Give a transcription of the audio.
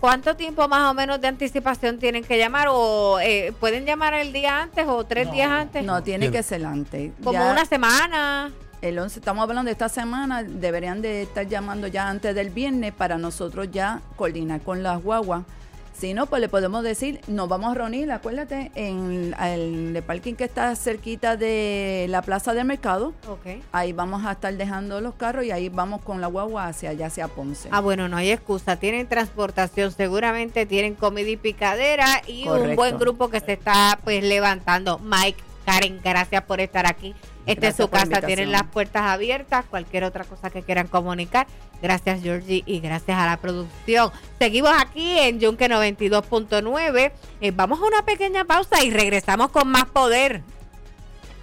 ¿cuánto tiempo más o menos de anticipación tienen que llamar? ¿O pueden llamar el día antes o 3 días antes? No, tiene que ser antes. Como Ya una semana. el 11, estamos hablando de esta semana, deberían de estar llamando ya antes del viernes para nosotros ya coordinar con las guaguas. Si no, pues le podemos decir, nos vamos a reunir, acuérdate, en el parking que está cerquita de la plaza del mercado. Okay. Ahí vamos a estar dejando los carros y ahí vamos con la guagua hacia allá, hacia Ponce. Bueno, no hay excusa. Tienen transportación, seguramente tienen comida y picadera y Correcto. un buen grupo que se está pues levantando. Mike, Karen, gracias por estar aquí. Esta es su casa, tienen las puertas abiertas, cualquier otra cosa que quieran comunicar. Gracias, Georgie, y gracias a la producción. Seguimos aquí en Yunque 92.9. Vamos a una pequeña pausa y regresamos con más poder